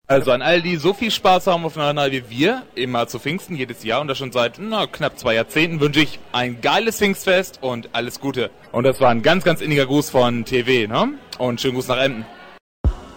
Also an all die so viel Spaß haben aufeinander wie wir, immer zu Pfingsten, jedes Jahr und das schon seit knapp 2 Jahrzehnten, wünsche ich ein geiles Pfingstfest und alles Gute. Und das war ein ganz, ganz inniger Gruß von TV, ne? Und schönen Gruß nach Emden.